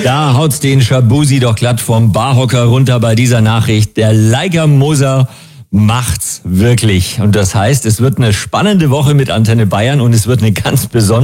Da haut's den Schabusi doch glatt vom Barhocker runter bei dieser Nachricht. Der Leica Moser macht's wirklich. Und das heißt, es wird eine spannende Woche mit Antenne Bayern und es wird eine ganz besondere